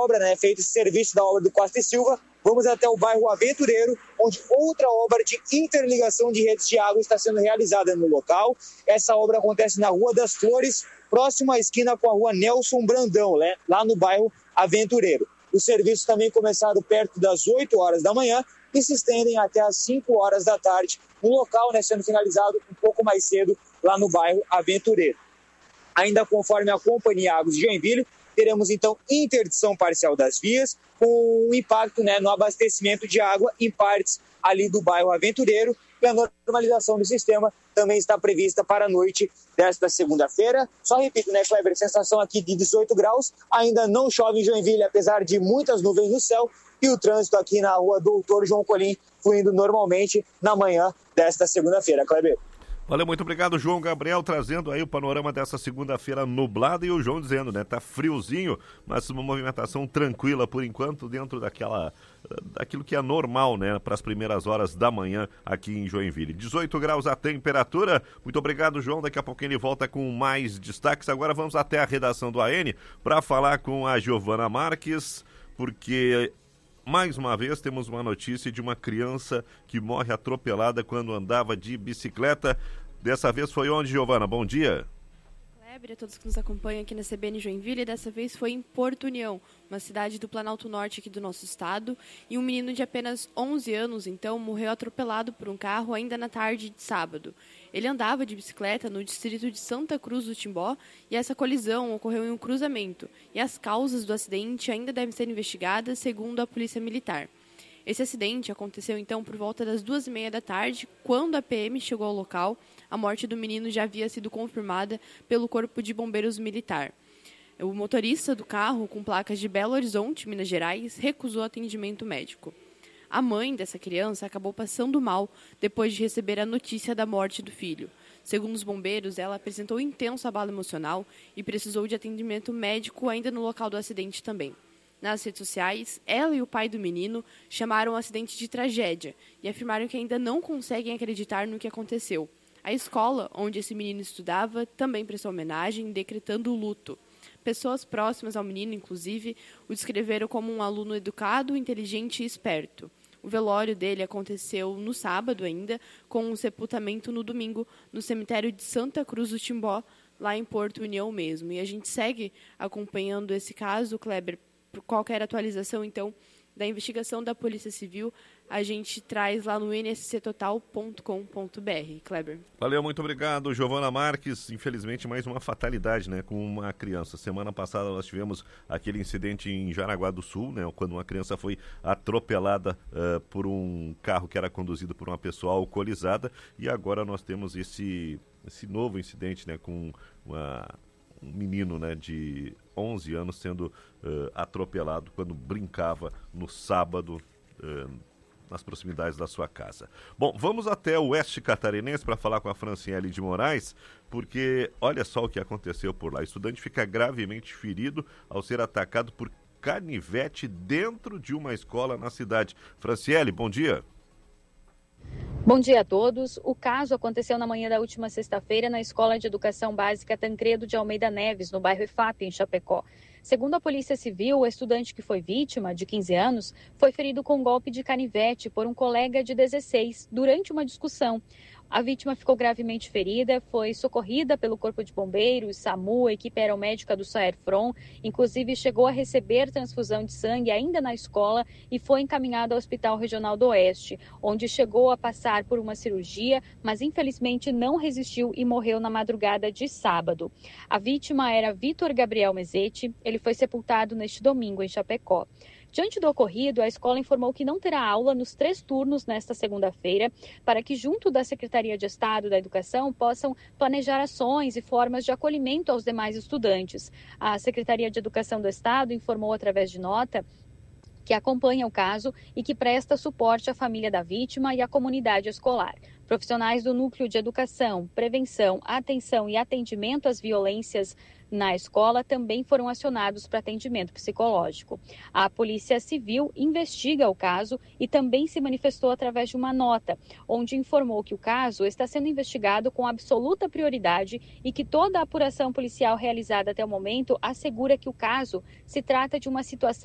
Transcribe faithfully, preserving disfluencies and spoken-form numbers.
obra, né, feito esse serviço da obra do Costa e Silva, vamos até o bairro Aventureiro, onde outra obra de interligação de redes de água está sendo realizada no local. Essa obra acontece na Rua das Flores, próximo à esquina com a Rua Nelson Brandão, né, lá no bairro Aventureiro. Os serviços também começaram perto das oito horas da manhã e se estendem até as cinco horas da tarde no local, né, sendo finalizado um pouco mais cedo lá no bairro Aventureiro. Ainda conforme a Companhia Águas de Joinville, teremos então interdição parcial das vias, com um impacto, né, no abastecimento de água em partes ali do bairro Aventureiro, e a normalização do sistema também está prevista para a noite desta segunda-feira. Só repito, né, Kleber, sensação aqui de dezoito graus, ainda não chove em Joinville, apesar de muitas nuvens no céu, e o trânsito aqui na rua Doutor João Colim fluindo normalmente na manhã desta segunda-feira, Kleber. Valeu, muito obrigado, João Gabriel, trazendo aí o panorama dessa segunda-feira nublada, e o João dizendo, né, tá friozinho, mas uma movimentação tranquila por enquanto dentro daquela, daquilo que é normal, né, para as primeiras horas da manhã aqui em Joinville. dezoito graus a temperatura. Muito obrigado, João, daqui a pouquinho ele volta com mais destaques. Agora vamos até a redação do A N para falar com a Giovana Marques, porque mais uma vez temos uma notícia de uma criança que morre atropelada quando andava de bicicleta. Dessa vez foi onde, Giovana? Bom dia. Kleber, a todos que nos acompanham aqui na C B N Joinville, e dessa vez foi em Porto União, uma cidade do Planalto Norte aqui do nosso estado, e um menino de apenas onze anos, então, morreu atropelado por um carro ainda na tarde de sábado. Ele andava de bicicleta no distrito de Santa Cruz do Timbó, e essa colisão ocorreu em um cruzamento, e as causas do acidente ainda devem ser investigadas, segundo a Polícia Militar. Esse acidente aconteceu, então, por volta das duas e meia da tarde, quando a P M chegou ao local. A morte do menino já havia sido confirmada pelo Corpo de Bombeiros Militar. O motorista do carro, com placas de Belo Horizonte, Minas Gerais, recusou atendimento médico. A mãe dessa criança acabou passando mal depois de receber a notícia da morte do filho. Segundo os bombeiros, ela apresentou intenso abalo emocional e precisou de atendimento médico ainda no local do acidente também. Nas redes sociais, ela e o pai do menino chamaram o acidente de tragédia e afirmaram que ainda não conseguem acreditar no que aconteceu. A escola onde esse menino estudava também prestou homenagem, decretando o luto. Pessoas próximas ao menino, inclusive, o descreveram como um aluno educado, inteligente e esperto. O velório dele aconteceu no sábado ainda, com um sepultamento no domingo, no cemitério de Santa Cruz do Timbó, lá em Porto União mesmo. E a gente segue acompanhando esse caso, Kleber. Por qualquer atualização, então, da investigação da Polícia Civil, a gente traz lá no n s c total ponto com ponto b r. Kleber. Valeu, muito obrigado, Giovana Marques. Infelizmente, mais uma fatalidade, né, com uma criança. Semana passada nós tivemos aquele incidente em Jaraguá do Sul, né, quando uma criança foi atropelada uh, por um carro que era conduzido por uma pessoa alcoolizada, e agora nós temos esse, esse novo incidente, né, com uma... um menino, né, de onze anos sendo uh, atropelado quando brincava no sábado uh, nas proximidades da sua casa. Bom, vamos até o oeste catarinense para falar com a Franciele de Moraes, porque olha só o que aconteceu por lá. O estudante fica gravemente ferido ao ser atacado por canivete dentro de uma escola na cidade. Franciele, bom dia. Bom dia a todos. O caso aconteceu na manhã da última sexta-feira na Escola de Educação Básica Tancredo de Almeida Neves, no bairro Ifap, em Chapecó. Segundo a Polícia Civil, o estudante que foi vítima, de quinze anos, foi ferido com um golpe de canivete por um colega de dezesseis, durante uma discussão. A vítima ficou gravemente ferida, foi socorrida pelo Corpo de Bombeiros, SAMU, a equipe aeromédica do Saerfron, inclusive chegou a receber transfusão de sangue ainda na escola e foi encaminhada ao Hospital Regional do Oeste, onde chegou a passar por uma cirurgia, mas infelizmente não resistiu e morreu na madrugada de sábado. A vítima era Vitor Gabriel Mezete, ele foi sepultado neste domingo em Chapecó. Diante do ocorrido, a escola informou que não terá aula nos três turnos nesta segunda-feira, para que, junto da Secretaria de Estado da Educação, possam planejar ações e formas de acolhimento aos demais estudantes. A Secretaria de Educação do Estado informou através de nota que acompanha o caso e que presta suporte à família da vítima e à comunidade escolar. Profissionais do Núcleo de Educação, Prevenção, Atenção e Atendimento às Violências na escola também foram acionados para atendimento psicológico. A Polícia Civil investiga o caso e também se manifestou através de uma nota, onde informou que o caso está sendo investigado com absoluta prioridade e que toda a apuração policial realizada até o momento assegura que o caso se trata de uma situação